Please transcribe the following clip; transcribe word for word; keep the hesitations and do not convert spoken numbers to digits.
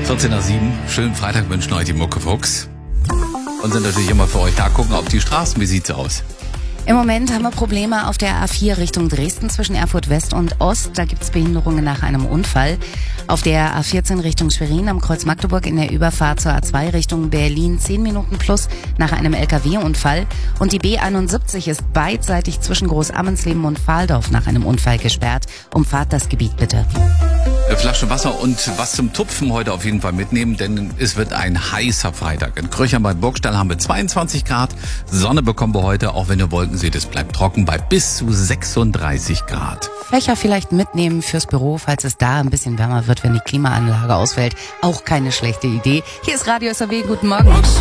vierzehn nach sieben. Schönen Freitag wünschen euch die Muckefuchs. Und sind natürlich immer für euch da. Gucken auf die Straßen. Wie sieht's aus? Im Moment haben wir Probleme auf der A vier Richtung Dresden zwischen Erfurt West und Ost. Da gibt's Behinderungen nach einem Unfall. Auf der A vierzehn Richtung Schwerin am Kreuz Magdeburg in der Überfahrt zur A zwei Richtung Berlin zehn Minuten plus nach einem L K W-Unfall. Und die B einundsiebzig ist beidseitig zwischen Großammensleben und Fahldorf nach einem Unfall gesperrt. Umfahrt das Gebiet bitte. Eine Flasche Wasser und was zum Tupfen heute auf jeden Fall mitnehmen, denn es wird ein heißer Freitag. In Kröchern bei Burgstall haben wir zweiundzwanzig Grad. Sonne bekommen wir heute, auch wenn ihr Wolken seht, es bleibt trocken bei bis zu sechsunddreißig Grad. Fächer vielleicht mitnehmen fürs Büro, falls es da ein bisschen wärmer wird, wenn die Klimaanlage ausfällt. Auch keine schlechte Idee. Hier ist Radio S R W. Guten Morgen.